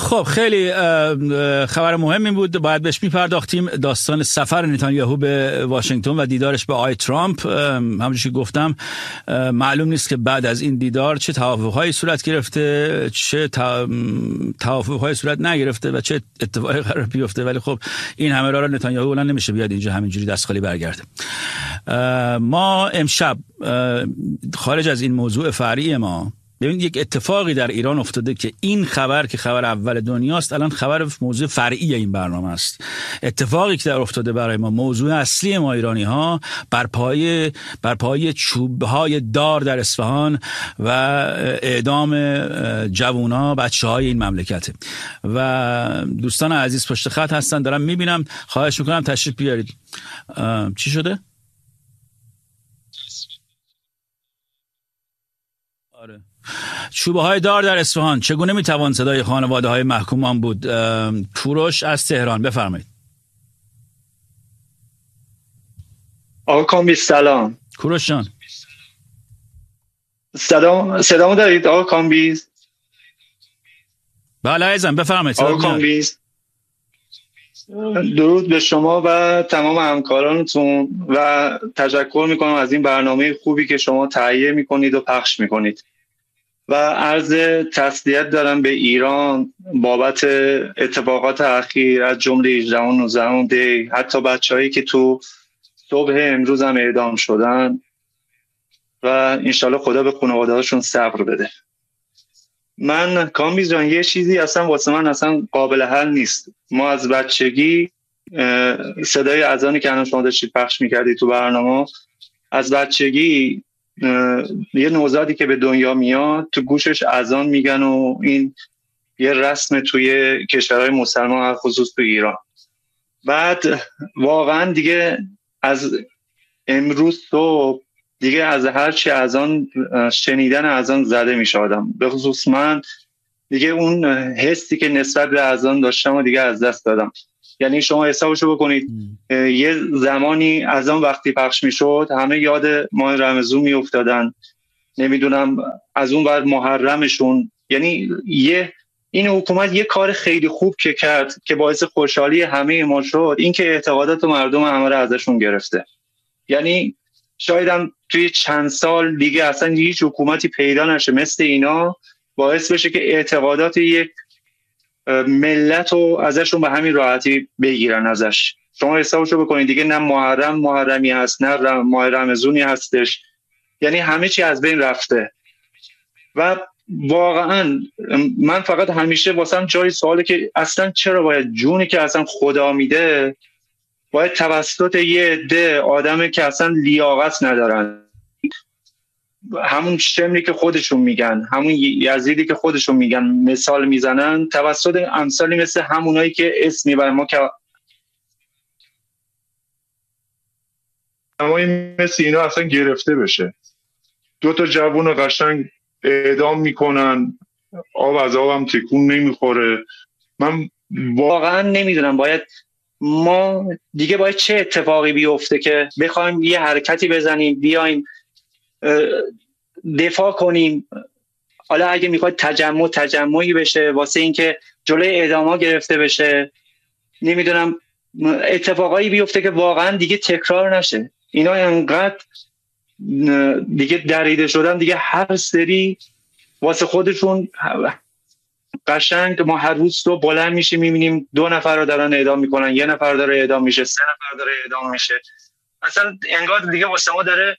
خب خیلی خبر مهمی بود، باید بهش میپرداختیم. داستان سفر نتانیاهو به واشنگتن و دیدارش با آقای ترامپ. همونجوری که گفتم معلوم نیست که بعد از این دیدار چه توافق‌هایی صورت گرفته، چه توافق‌هایی صورت نگرفته و چه اتفاقی قرار بیفته. ولی خب این همه راه نتانیاهو الان نمیشه بیاد اینجا همینجوری دست خالی برگرده. ما امشب خارج از این موضوع فرعی ما، ببین یک اتفاقی در ایران افتاده که این خبر که خبر اول دنیاست الان خبر موضوع فرعی این برنامه است. اتفاقی که در افتاده برای ما، موضوع اصلی ما ایرانی ها بر پای چوبهای دار در اصفهان و اعدام جوونا، بچه‌های این مملکته. و دوستان عزیز پشت خط هستن، دارم میبینم، خواهش میکنم تشریف بیارید. چی شده؟ آره. چوبه‌های دار در اصفهان، چگونه میتوان صدای خانواده‌های محکومان بود؟ کوروش از تهران، بفرمایید. آقا کامبیز سلام. کوروش جان صدامو دارید آقا کامبیز؟ بله عزیزم بفرمایید. آقا کامبیز درود به شما و تمام همکارانتون و تشکر میکنم از این برنامه خوبی که شما تهیه میکنید و پخش میکنید و عرض تسلیت دارم به ایران بابت اتفاقات اخیر، از جمله 18 و 19 دی، حتی بچه‌هایی که تو صبح امروز هم اعدام شدن و انشالله خدا به خانواده‌هاشون صبر بده. من کامبیز جان یه چیزی اصلا واسه من اصلا قابل حل نیست. ما از بچگی صدای اذانی که الان شما داشتید پخش میکردید تو برنامه، از بچگی یه نوزادی که به دنیا میاد تو گوشش اذان میگن و این یه رسم توی کشورهای مسلمان خصوص تو ایران. بعد واقعا دیگه از امروز صبح دیگه از هر چی اذان شنیدن اذان زده میشه آدم. به خصوص من دیگه اون حسی که نسبت به اذان داشتم و دیگه از دست دادم. یعنی شما حسابشو بکنید یه زمانی اذان وقتی پخش میشد همه یاد ماه رمضان میافتادن، نمیدونم از اون بعد محرمشون. یعنی این حکومت یه کار خیلی خوب که کرد که باعث خوشحالی همه ما شد، این که اعتقادات مردم همه رو ازشون گرفته. یعنی شاید هم توی چند سال دیگه اصلا هیچ حکومتی پیدا نشه مثل اینا باعث بشه که اعتقادات یک ملت رو ازشون به همین راحتی بگیرن ازش. شما حسابشو بکنید دیگه نه محرمی هست، نه ماه رمضانی هستش. یعنی همه چی از بین رفته و واقعا من فقط همیشه واسم جای سواله که اصلا چرا باید جونی که اصلا خدا میده باید توسط یه عده آدمی که اصلا لیاقت ندارن، همون شمری که خودشون میگن، همون یزیدی که خودشون میگن مثال میزنن، توسط امثالی مثل همونایی که اسم میبرن ما که همایی مثل اینا اصلا گرفته بشه. 2 جوون قشنگ اعدام میکنن، آب از آبم تکون نمیخوره. من واقعا نمیدونم ما دیگه باید چه اتفاقی بیفته که بخوایم یه حرکتی بزنیم، بیایم دفاع کنیم. حالا اگه میخواد تجمعی بشه واسه اینکه جلوی اعدام‌ها گرفته بشه، نمیدونم اتفاقایی بیفته که واقعا دیگه تکرار نشه. اینا انقدر دیگه دریده شدن، دیگه هر سری واسه خودشون قشنگ. ما هر روز تو بلند میشیم میبینیم 2 نفر رو دارن اعدام میکنن، 1 نفر داره اعدام میشه، 3 نفر داره اعدام میشه. اصلا انگار دیگه واسه ما داره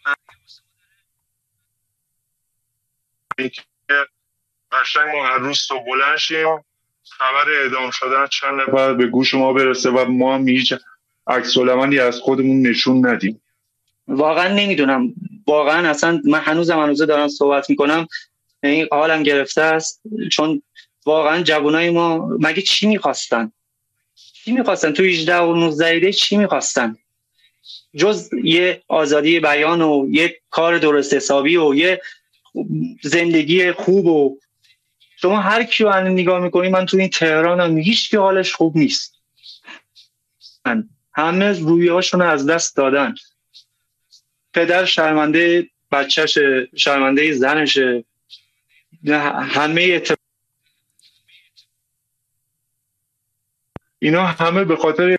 قشنگ ما هر روز تو بلند شیم خبر اعدام شدن چند نفر به گوش ما برسه و ما هم هیچ عکس العملی از خودمون نشون ندیم. واقعا نمیدونم، واقعا اصلا من هنوزه دارم صحبت میکنم این حالم گرفته است، چون واقعا جوانای ما مگه چی میخواستن تو 18 و 19 دی؟ چی میخواستن جز یه آزادی بیان و یه کار درست حسابی و یه زندگی خوب؟ و شما هر کیو الان نگاه میکنی، من تو این تهرانم هیچ کی حالش خوب نیست، همه رویهاشون از دست دادن. پدر شرمنده بچه‌شه، شرمنده زنشه، همه اینا همه به خاطر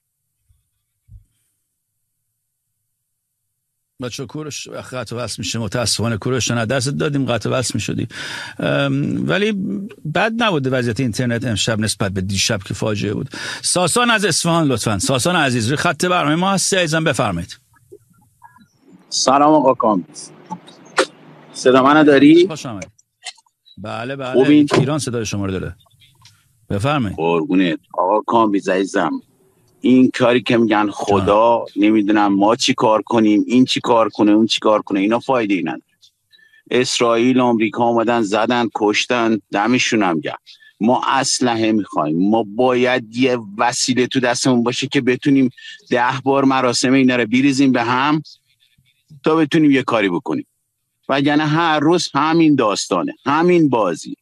بچه کوروش قطع وصل میشه، متاسفانه کوروش نه دست دادیم قطع وصل میشدی، ولی بد نبوده وضعیت اینترنت امشب نسبت به دیشب که فاجعه بود. ساسان از اصفهان لطفاً. ساسان عزیز روی خط برنامه ما هستی عزیزم، بفرمایید. سلام آقا کامبیز، صدا منو داری؟ خوش آمدید. بله بله، ایران صدای شما رو داره، بفرمایید. قربونت آقا کامبیز عزیزم. این کاری که میگن خدا نمیدونم ما چی کار کنیم، این چی کار کنه، اون چی کار کنه، اینا فایده نداره. اسرائیل آمریکا آمدن زدن کشتن، دمشون هم گرم. ما اسلحه میخوایم، ما باید یه وسیله تو دستمون باشه که بتونیم 10 بار مراسم اینا رو بریزیم به هم تا بتونیم یه کاری بکنیم. وگرنه هر روز همین داستانه، همین بازی.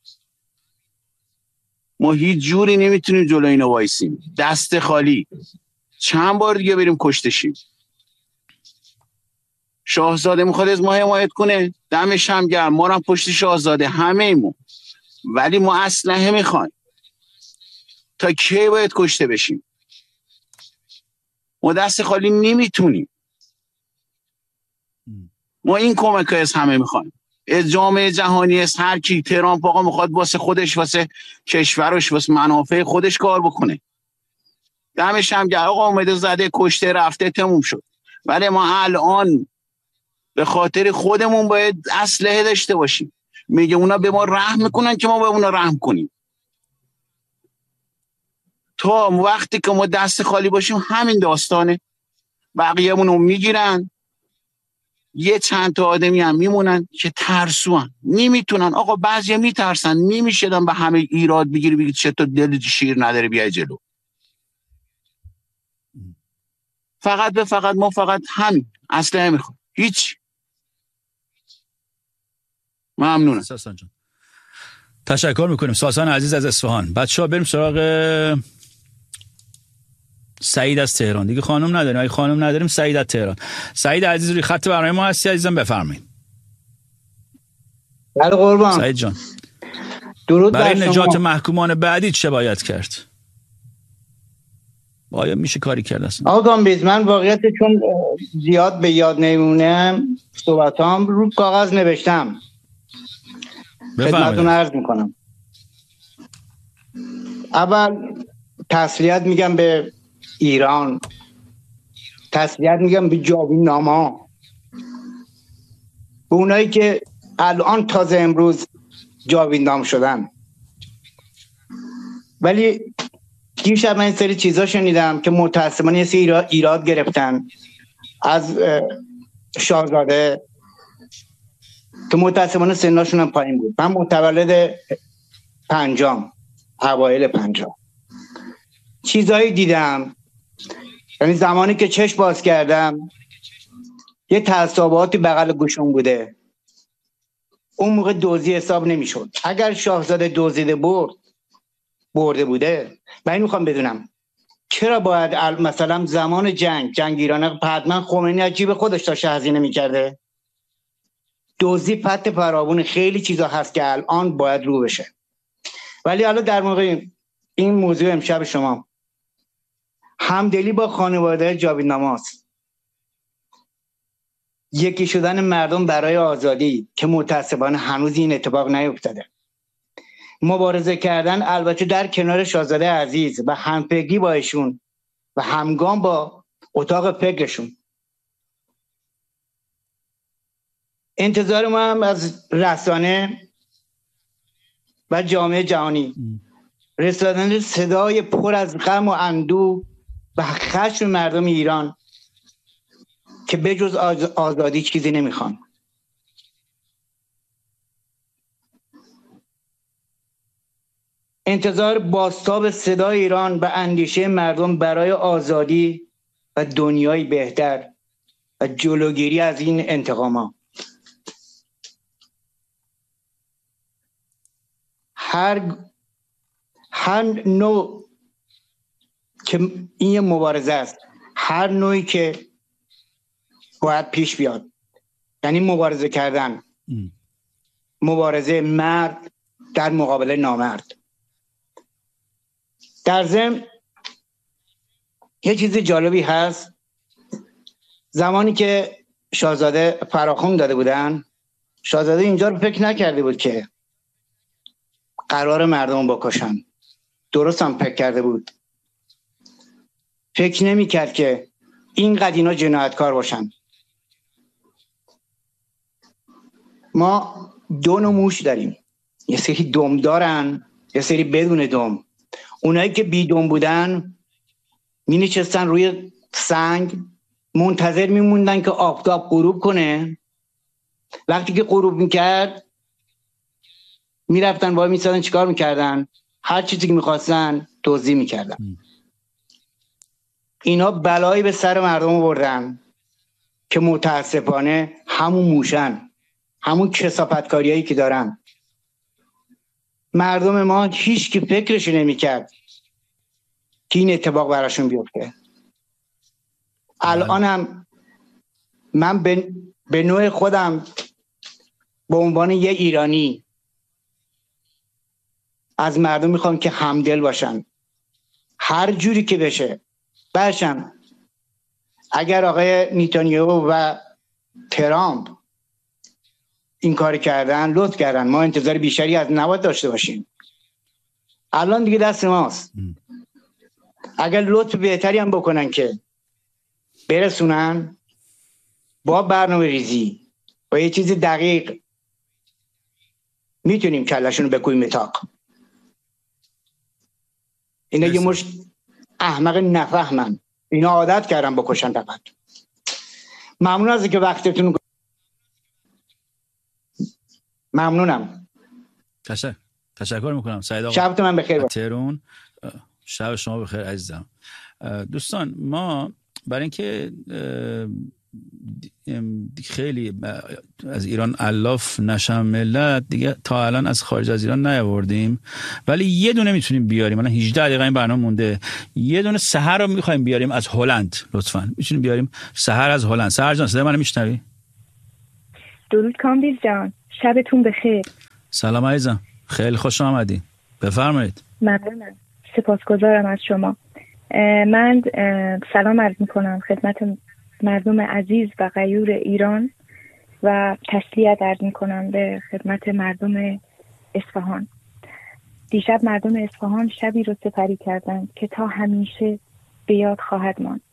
ما هیچ جوری نمیتونیم جلو اینا وایسیم، دست خالی. چند بار دیگه بریم کشته شیم. شاهزاده میخواد از ما حمایت کنه، دمش هم گرم، ما هم پشت شاهزاده همه ایمون. ولی ما اسلحه میخوایم. تا کی باید کشته بشیم؟ ما دست خالی نمیتونیم. ما این کمک از همه میخوایم، از جامعه جهانی، از هر کی. ترامپ آقا میخواد واسه خودش، واسه کشورش، واسه منافع خودش کار بکنه، دمش هم گرم. آقا اومده زده کشته رفته تموم شد. ولی ما الان به خاطر خودمون باید اسلحه داشته باشیم. میگه اونا به ما رحم میکنن که ما به اونا رحم کنیم. تا وقتی که ما دست خالی باشیم همین داستانه. بقیه‌مون رو میگیرن، یه چند تا آدمی هم میمونن که ترسوان، نمیتونن. آقا بعضی میترسن، نمیشدن به همه ایراد بگیری بگید چطور دل شیر نداره بیای جلو. فقط ما همین اسلحه میخوام، هیچ. ممنونم. ساسان جان تشکر میکنیم. ساسان عزیز از اصفهان. بچه‌ها بریم سراغ سعید از تهران. دیگه خانم نداریم، اگه خانم نداریم سعید از تهران. سعید عزیز روی خط برنامه ما هستی عزیزم، بفرمایید. بله قربان. سعید جان درود برای بر شما. نجات محکومان بعدی چه باید کرد؟ آیا میشه کاری کرد اصلا؟ آقا کامبیز، من واقعیت چون زیاد به یاد نمونه صحبتام رو کاغذ نوشتم، خدمتتون عرض میکنم. اول تسلیت میگم به ایران، تسلیت میگم به جاوید ناما، به اونایی که الان تازه امروز جاوید نام شدن. ولی دیشب من این سری چیزا شنیدم که متاسفانه یه سری ایراد گرفتن از شاهزاده که متاسفانه سنشون هم پایین بود. من متولد 50، اوایل 50 چیزایی دیدم، یعنی زمانی که چشم باز کردم یه تعصباتی بغل گوشم بوده. اون موقع دزدی حساب نمیشد. اگر شاهزاده دزدیده برده بوده، من میخوام بدونم چرا باید مثلا زمان جنگ ایران حتما خمینی از جیب خودش داشته هزینه میکرده؟ دزدی فتح فراوون، خیلی چیزا هست که الان باید رو بشه. ولی حالا در موقع این موضوع امشب شما، همدلی با خانواده جاوید نماست، یکی شدن مردم برای آزادی که متاسفانه هنوز این اتفاق نیفتاده، مبارزه کردن البته در کنار شاهزاده عزیز و همفکری با ایشون و همگام با اتاق فکرشون. انتظار ما هم از رسانه و جامعه جهانی رساندن صدای پر از غم و اندوه و خشم مردم ایران که بجز آزادی چیزی نمیخوان. انتظار بازتاب صدای ایران و اندیشه مردم برای آزادی و دنیای بهتر و جلوگیری از این انتقامات. هر نوع که این مبارزه است، هر نوعی که باید پیش بیاد، یعنی مبارزه کردن، مبارزه مرد در مقابل نامرد. در ضمن یه چیز جالبی هست، زمانی که شاهزاده فراخون داده بودن، شاهزاده اینجا رو فکر نکرده بود که قرار مردم بکشن. درست هم فکر کرده بود، فکر نمی کرد که اینقدر اینا جنایتکار باشن. ما دو نوع موش داریم، یه سری دم دارن، یه سری بدون دم. اونایی که بی دم بودن می نشستن روی سنگ، منتظر می موندن که آفتاب غروب کنه. وقتی که غروب میکرد می رفتن وای می سادن، چیکار میکردن؟ هر چیزی که میخواستن دزدی میکردن. اینا بلایی به سر مردم آوردن که متاسفانه همون موشن، همون کثافتکاریایی که دارن. مردم ما هیچ کی فکرش نمیکرد که این اتفاق براشون بیفته. الانم من به نوع خودم به عنوان یه ایرانی از مردم میخوام که همدل باشن، هر جوری که بشه باشن. اگر آقای نیتانیاهو و ترامپ این کار کردن، لطف کردن، ما انتظار بیشتری از نباید داشته باشیم. الان دیگه دست ماست. اگر لطف بهتری هم بکنن که برسونن با برنامه ریزی، با یه چیز دقیق، میتونیم کلشون رو بکویم اتاق. اینا یه مش احمق نفهمن، اینا عادت کردن بکشن فقط. ممنون از که وقتتون. ممنونم. تشکر میکنم سعید آقا. شبتون من بخیر. تهران، شب شما بخیر عزیزم. دوستان، ما برای اینکه خیلی از ایران الاف نشم ملت دیگه تا الان از خارج از ایران نیاوردیم، ولی یه دونه میتونیم بیاریم. الان 18 دقیقه این برنامه مونده. یه دونه سحر رو میخوایم بیاریم از هلند. لطفاً میتونیم بیاریم سحر از هلند. سحر جان صدای منو میشنوی؟ درود کامبیز جان، شبتون بخیر. سلام عزیزم، خیلی خوش آمدی. بفرمایید. ممنونم، سپاسگزارم از شما. من سلام عرض میکنم خدمت مردم عزیز و غیور ایران و تسلیت عرض میکنم به خدمت مردم اصفهان. دیشب مردم اصفهان شبی رو سپری کردند که تا همیشه به یاد خواهد ماند.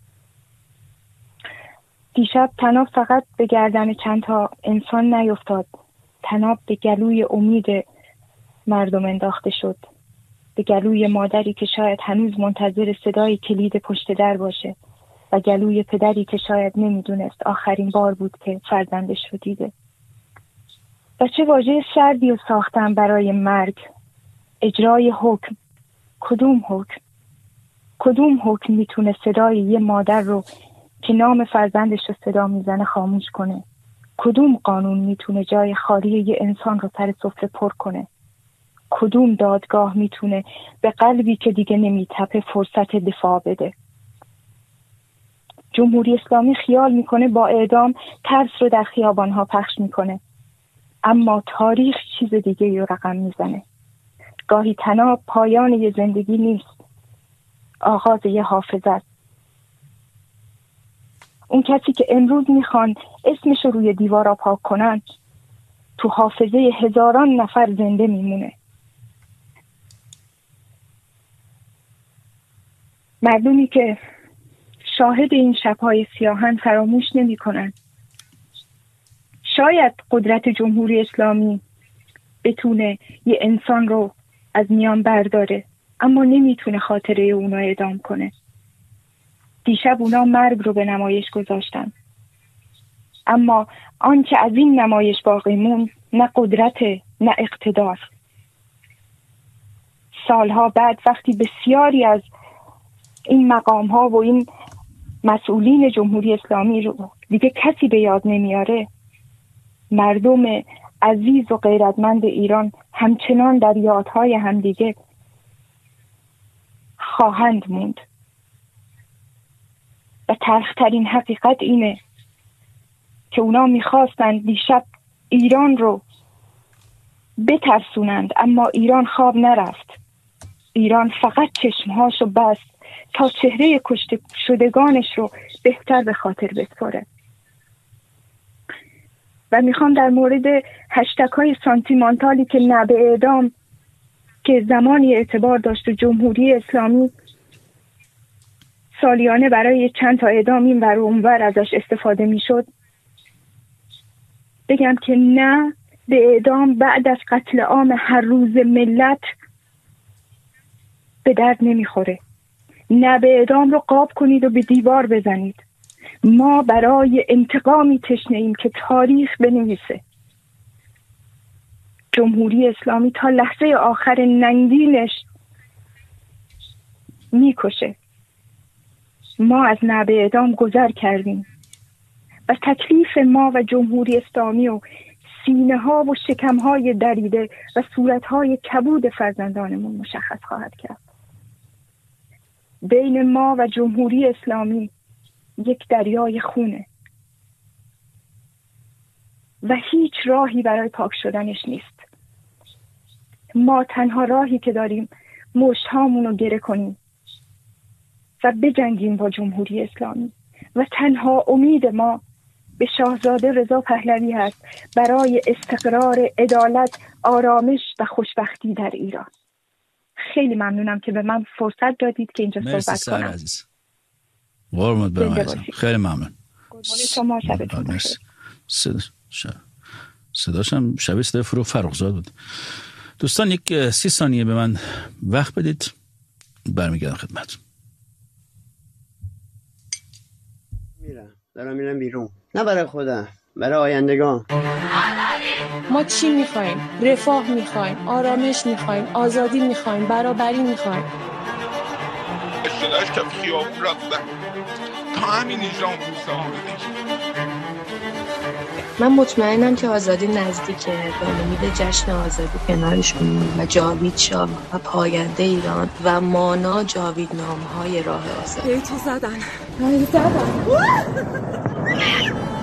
دیشب طناب فقط به گردن چند تا انسان نیفتاد، طناب به گلوی امید مردم انداخته شد، به گلوی مادری که شاید هنوز منتظر صدای کلید پشت در باشه و گلوی پدری که شاید نمیدونست آخرین بار بود که فرزندش رو دیده. و چه واژه سردی رو ساختن برای مرگ. اجرای حکم. کدوم حکم؟ کدوم حکم میتونه صدای یه مادر رو که نام فرزندش رو صدا میزنه خاموش کنه؟ کدوم قانون میتونه جای خالی یه انسان رو سر سفره پر کنه؟ کدوم دادگاه میتونه به قلبی که دیگه نمیتپه فرصت دفاع بده؟ جمهوری اسلامی خیال میکنه با اعدام ترس رو در خیابانها پخش میکنه، اما تاریخ چیز دیگه رو رقم میزنه. گاهی طناب پایان یه زندگی نیست، آغاز یه حافظه. اون کسی که امروز میخوان اسمش رو روی دیوارا پاک کنن، تو حافظه هزاران نفر زنده میمونه. مردمی که شاهد این شب‌های سیاهن فراموش نمی‌کنن. شاید قدرت جمهوری اسلامی بتونه یه انسان رو از میان برداره، اما نمیتونه خاطره اونا اعدام کنه. دیشب اونا مرگ رو به نمایش گذاشتن، اما آن که از این نمایش باقی موند نه قدرت نه اقتدار. سالها بعد وقتی بسیاری از این مقام ها و این مسئولین جمهوری اسلامی رو دیگه کسی به یاد نمیاره، مردم عزیز و غیرتمند ایران همچنان در یادهای همدیگه خواهند موند. و تلخترین حقیقت اینه که اونا میخواستن دیشب ایران رو بترسونند، اما ایران خواب نرفت. ایران فقط چشمهاشو بست تا چهره کشته شدگانش رو بهتر به خاطر بسپاره. و میخوام در مورد هشتگ‌های سانتیمانتالی که نه به اعدام که زمانی اعتبار داشت و جمهوری اسلامی سالیانه برای چند تا اعدام این ور و اون ور ازش استفاده میشد، بگم که نه به اعدام بعد از قتل عام هر روز ملت به درد نمیخوره. نه به اعدام رو قاب کنید و به دیوار بزنید. ما برای انتقامی تشنه ایم که تاریخ بنویسه. جمهوری اسلامی تا لحظه آخر ننگینش میکشه. ما از نه به اعدام گذر کردیم و تکلیف ما و جمهوری اسلامی و سینه ها و شکم های دریده و صورت های کبود فرزندانمون مشخص خواهد کرد. بین ما و جمهوری اسلامی یک دریای خونه و هیچ راهی برای پاک شدنش نیست. ما تنها راهی که داریم مشت‌هامون رو گره کنیم و بجنگیم با جمهوری اسلامی و تنها امید ما به شاهزاده رضا پهلوی هست برای استقرار، عدالت، آرامش و خوشبختی در ایران. خیلی ممنونم که به من فرصت دادید که اینجا صحبت کنم. مرسی عزیز. قربونت برم عزیزم. خیلی ممنون. قربون شما، شبتون بخیر. صداشم شبیه صدای فروغ فرخزاد بود. دوستان یک 30 ثانیه به من وقت بدید، برمیگردم خدمت. دارم میرم بیرون، نه برای خودم، برای آیندگان. ما چی میخوایم؟ رفاه میخوایم، آرامش میخوایم، آزادی میخوایم، برابری میخوایم. اشتلاش کف خیابون رفتن تا همین نظام روزا من مطمئنم که آزادی نزدیکه. به امید جشن آزادی کنارشون و جاوید شاه و پاینده ایران و مانا جاویدنامه‌های راه آزادی. تو زدن